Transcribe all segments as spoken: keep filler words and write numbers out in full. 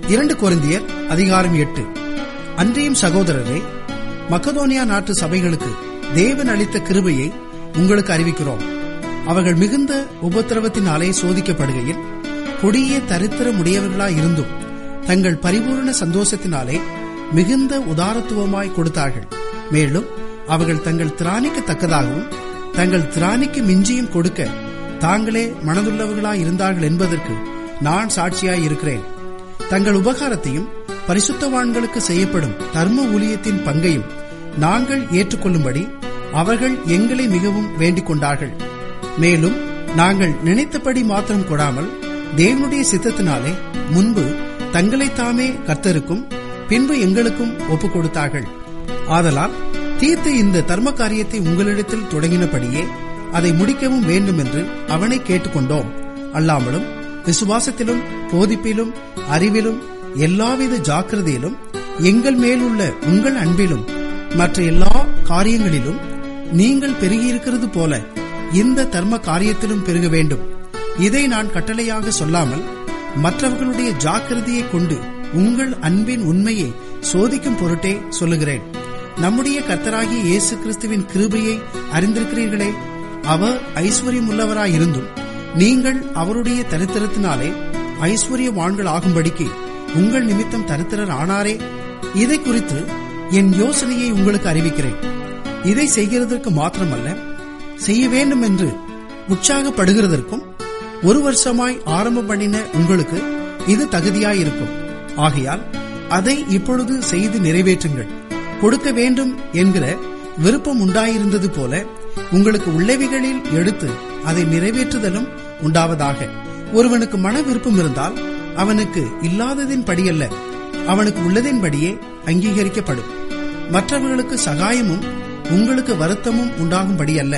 இரண்டு கொரிந்தியர் அதிகாரம் எட்டு. அன்றியும் சகோதரரே, மக்கதோனியா நாட்டு சபைகளுக்கு தேவன் அளித்த கிருபையை உங்களுக்கு அறிவிக்கிறோம். அவர்கள் மிகுந்த உபத்திரவத்தினாலே சோதிக்கப்படுகையில் கொடிய தரித்திரமுடையவர்களாய் இருந்தும் தங்கள் பரிபூர்ண சந்தோஷத்தினாலே மிகுந்த உதாரத்துவமாய் கொடுத்தார்கள். மேலும் அவர்கள் தங்கள் திராணிக்கு தக்கதாகவும் தங்கள் திராணிக்கு மிஞ்சியும் கொடுக்க தாங்களே மனதுள்ளவர்களாய் இருந்தார்கள் என்பதற்கு நான் சாட்சியாய் இருக்கிறேன். தங்கள் உபகாரத்தையும் பரிசுத்தவான்களுக்கு செய்யப்படும் தர்ம ஊழியத்தின் பங்கையும் நாங்கள் ஏற்றுக்கொள்ளும்படி அவர்கள் எங்களை மிகவும் வேண்டிக் கொண்டார்கள். மேலும் நாங்கள் நினைத்தபடி மாத்திரம் கொடாமல் தேவனுடைய சித்தத்தினாலே முன்பு தங்களைத்தாமே கர்த்தருக்கும் பின்பு எங்களுக்கும் ஒப்புக் கொடுத்தார்கள். ஆதலால் தீத்து இந்த தர்ம காரியத்தை உங்களிடத்தில் தொடங்கினபடியே அதை முடிக்கவும் வேண்டும் என்று அவனை கேட்டுக்கொண்டோம். அல்லாமலும் விசுவாசத்திலும் போதிப்பிலும் அறிவிலும் எல்லாவித ஜாக்கிரதையிலும் எங்கள் மேலுள்ள உங்கள் அன்பிலும் மற்ற எல்லா காரியங்களிலும் நீங்கள் பெருகியிருக்கிறது போல இந்த தர்ம காரியத்திலும் பெருக வேண்டும். இதை நான் கட்டளையாக சொல்லாமல் மற்றவர்களுடைய ஜாக்கிரதையை கொண்டு உங்கள் அன்பின் உண்மையை சோதிக்கும் பொருட்டே சொல்லுகிறேன். நம்முடைய கர்த்தராகிய இயேசு கிறிஸ்துவின் கிருபையை அறிந்திருக்கிறீர்களே. அவர் ஐஸ்வர்யமுள்ளவராயிருந்தும் நீங்கள் அவருடைய தரித்திரத்தினாலே ஐஸ்வர்யவான்கள் ஆகும்படிக்கு உங்கள் நிமித்தம் தரித்திரர் ஆனாரே. இதை குறித்து என் யோசனையை உங்களுக்கு அறிவிக்கிறேன். இதை செய்கிறதற்கு மாத்திரமல்ல, செய்ய வேண்டும் என்று உற்சாகப்படுகிறதற்கும் ஒரு வருஷமாய் ஆரம்பம் பண்ணின உங்களுக்கு இது தகுதியாயிருக்கும். ஆகையால் அதை இப்பொழுது செய்து நிறைவேற்றுங்கள். கொடுக்க வேண்டும் என்கிற விருப்பம் உண்டாயிருந்தது போல உங்களுக்கு உள்ளவைகளில் எடுத்து அதை நிறைவேற்றுதலும் உண்டாவதாக. ஒருவனுக்கு மன விருப்பம் இருந்தால் அவனுக்கு இல்லாததின் படியல்ல, அவனுக்கு உள்ளதின்படியே அங்கீகரிக்கப்படும். மற்றவர்களுக்கு சகாயமும் உங்களுக்கு வருத்தமும் உண்டாகும்படியல்ல,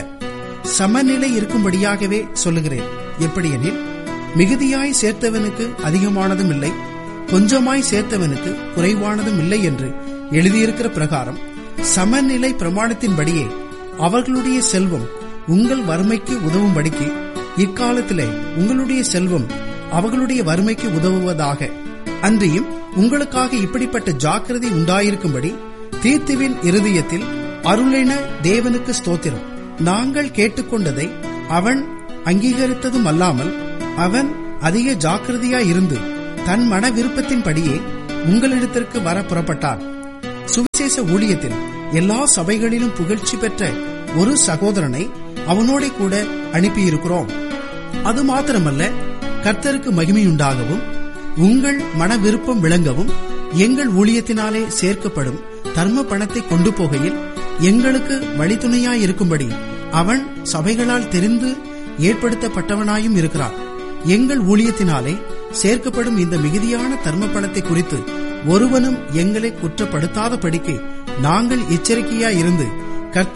சமநிலை இருக்கும்படியாகவே சொல்லுகிறேன். எப்படியெனில், மிகுதியாய் சேர்த்தவனுக்கு அதிகமானதும் இல்லை, கொஞ்சமாய் சேர்த்தவனுக்கு குறைவானதும் இல்லை என்று எழுதியிருக்கிற பிரகாரம் சமநிலை பிரமாணத்தின்படியே அவர்களுடைய செல்வம் உங்கள் வறுமைக்கு உதவும்படிக்கு இக்காலத்திலே உங்களுடைய செல்வம் அவர்களுடைய வறுமைக்கு உதவுவதாக. அன்றியும் உங்களுக்காக இப்படிப்பட்ட ஜாக்கிரதை உண்டாயிருக்கும்படி தீத்துவின் இருதயத்தில் அருளின தேவனுக்கு ஸ்தோத்திரம். நாங்கள் கேட்டுக்கொண்டதை அவன் அங்கீகரித்ததும் அல்லாமல் அவன் அதிக ஜாக்கிரதையாயிருந்து தன் மன விருப்பத்தின்படியே உங்களிடத்திற்கு வர புறப்பட்டான். சுவிசேஷ ஊழியத்தில் எல்லா சபைகளிலும் புகழ்ச்சி பெற்ற ஒரு சகோதரனை அவனோட கூட அனுப்பியிருக்கிறோம். அது மாத்திரமல்ல, கர்த்தருக்கு மகிமையுண்டாகவும் உங்கள் மன விருப்பம் விளங்கவும் எங்கள் ஊழியத்தினாலே சேர்க்கப்படும் தர்ம பணத்தை கொண்டு போகையில் எங்களுக்கு வழித்துணையாயிருக்கும்படி அவன் சபைகளால் தெரிந்து ஏற்படுத்தப்பட்டவனாயும் இருக்கிறான். எங்கள் ஊழியத்தினாலே சேர்க்கப்படும் இந்த மிகுதியான தர்ம பணத்தை குறித்து ஒருவனும் எங்களை குற்றப்படுத்தாதபடிக்கு நாங்கள் எச்சரிக்கையாயிருந்து